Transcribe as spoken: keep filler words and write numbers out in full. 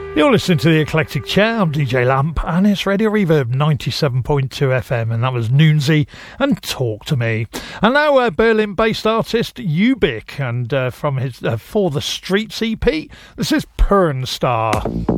You're listening to The Eclectic Chair. I'm D J Lamp and it's Radio Reverb ninety-seven point two F M, and that was Noonsy and Talk to Me. And now uh, Berlin-based artist Ubik, and uh, from his uh, For the Streets E P, this is Pern Star.